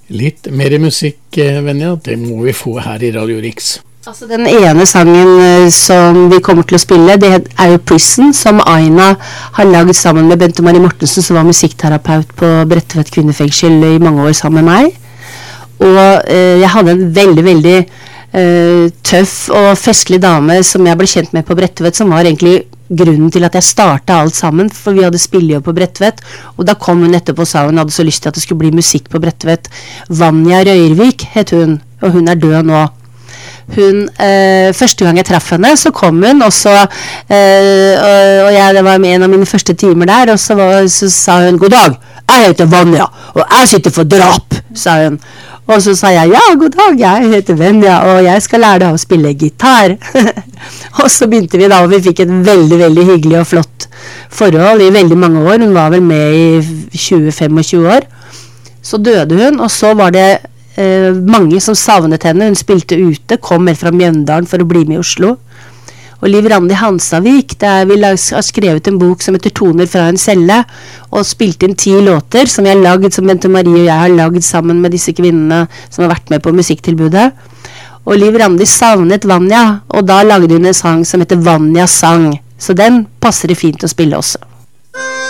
Litt mer musikk, Venja, det må vi få her I Radio Rix. Altså den ene sangen som vi kommer til å spille, det jo Prison, som Aina har laget sammen med Bente Marie Mortensen, som var musikkterapeut på Bredtvet kvinnefengsel I mange år sammen med meg. Og jeg hadde en veldig tøff og festlig dame som jeg ble kjent med på Bredtvet, som var egentlig grunnen til at jeg startet alt sammen, for vi hadde spillet på Bredtvet, og da kom hun etterpå og sa hun hadde så lyst til at det skulle bli musikk på Bredtvet. Vanja Røyrvik het hun, og hun død nå. Første gang jeg traff henne, så kom hun, og så, og jeg var med en av mine første timer der, og så sa hun, god dag, jeg heter Vanja, og jeg sitter for drap, sa hun. Og så sa jeg, ja, god dag, jeg heter Venja, og jeg skal lære deg å spille gitar. Og så begynte vi da, og vi fikk et veldig hyggelig og flott forhold I veldig mange år. Hun var vel med I 20-25 år. Så døde hun, og så var det mange som savnet henne. Hun spilte ute, kom helt fra Mjøndalen for å bli med I Oslo. Og Liv Randi Hansavik, der vi har skrevet en bok som heter Toner fra en celle, og spilt inn 10 låter som jeg har laget, som Bente Marie og jeg har laget sammen med disse kvinnene som har vært med på musikktilbudet. Og Liv Randi savnet Vanja, og da lagde hun en sang som heter Vanja sang, så den passer det fint å spille også.